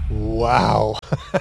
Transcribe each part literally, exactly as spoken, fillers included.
Wow!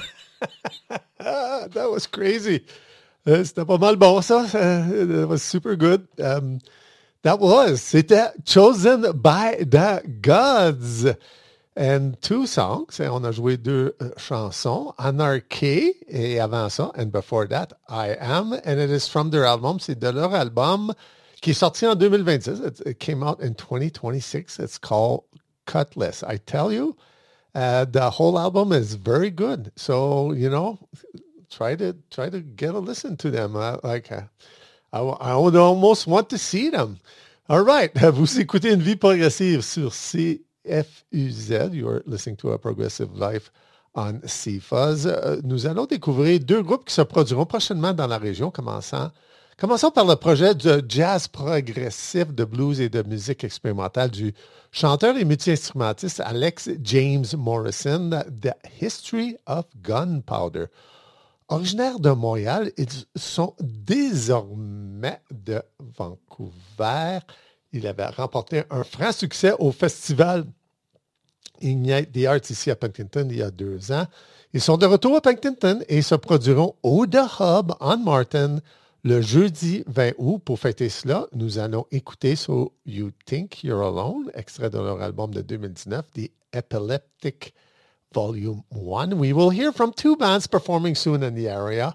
That was crazy. Euh, C'était pas mal bon, ça. Uh, That was super good. Um, that was. C'était Chosen by the Gods. And two songs. Et on a joué deux euh, chansons. Anarchy, et avant ça, and before that, I Am. And it is from their album. C'est de leur album qui est sorti en deux mille vingt-six. It, it came out in twenty twenty-six. It's called Cutlass. I tell you, uh, the whole album is very good. So, you know, try to try to get a listen to them. Uh, like, uh, I, I would almost want to see them. All right. Vous écoutez Une vie progressive sur C F U Z. You are listening to A Progressive Life on C F U Z. Euh, nous allons découvrir deux groupes qui se produiront prochainement dans la région, commençant Commençons par le projet de jazz progressif, de blues et de musique expérimentale du chanteur et multi-instrumentiste Alex James Morrison, The History of Gunpowder. Originaires de Montréal, ils sont désormais de Vancouver. Il avait remporté un franc succès au festival Ignite the Arts ici à Penticton il y a deux ans. Ils sont de retour à Penticton et se produiront au The Hub on Martin le jeudi vingt août. Pour fêter cela, nous allons écouter So You Think You're Alone, extrait de leur album de deux mille dix-neuf, The Epileptic Volume one. We will hear from two bands performing soon in the area.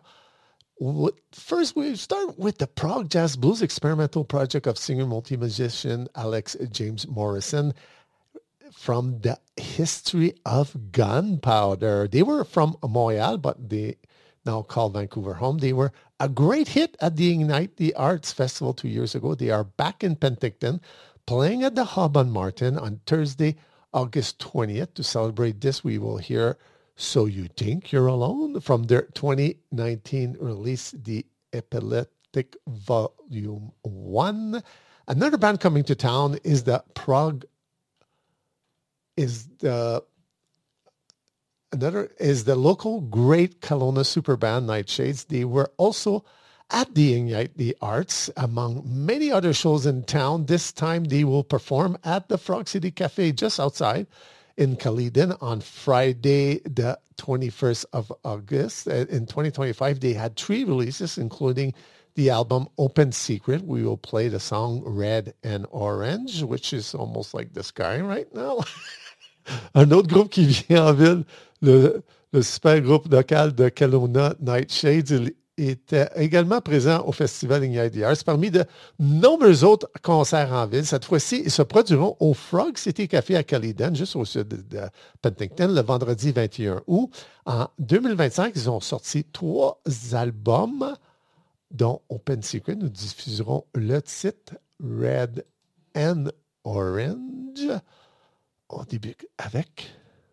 First, we start with the prog jazz blues experimental project of singer multi-musician Alex James Morrison from the History of Gunpowder. They were from Montreal, but they now call Vancouver home. They were a great hit at the Ignite the Arts Festival two years ago. They are back in Penticton, playing at the Hub on Martin on Thursday, August twentieth. To celebrate this, we will hear So You Think You're Alone from their twenty nineteen release, The Epileptic Volume one. Another band coming to town is the prog is the Another is the local great Kelowna super band Nightshades. They were also at the Ignite the Arts, among many other shows in town. This time they will perform at the Frog City Cafe just outside in Caledon on Friday, the twenty-first of August. In twenty twenty-five, they had three releases, including the album Open Secret. We will play the song Red and Orange, which is almost like the sky right now. Un autre groupe qui vient en ville, le, le super groupe local de Kelowna, Nightshades, il était également présent au Festival Ignite the Arts. Parmi de nombreux autres concerts en ville, cette fois-ci, ils se produiront au Frog City Café à Caledon, juste au sud de, de Penticton, le vendredi vingt et un août. En deux mille vingt-cinq, ils ont sorti trois albums, dont Open Secret. Nous diffuserons le titre Red and Orange. On débute avec,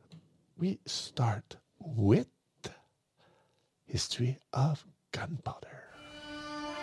we start with History of Gunpowder.